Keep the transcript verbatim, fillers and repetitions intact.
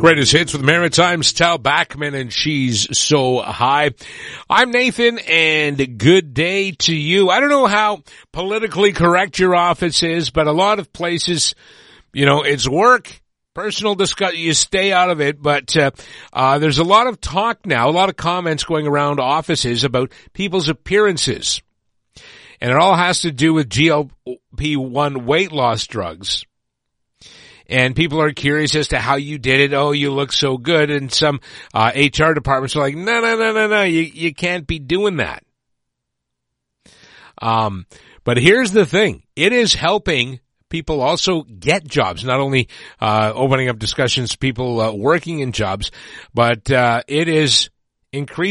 Greatest hits with Maritime's Tal Bachman and She's So High. I'm Nathan and good day to you. I don't know how politically correct your office is, but a lot of places, you know, it's work, personal discussion, you stay out of it, but uh, uh there's a lot of talk now, a lot of comments going around offices about people's appearances. And it all has to do with G L P one weight loss drugs. And people are curious as to how you did it. Oh, you look so good. And some uh H R departments are like, no, no, no, no, no, you, you can't be doing that. Um, but here's the thing. It is helping people also get jobs, not only uh opening up discussions to people uh, working in jobs, but uh it is increasing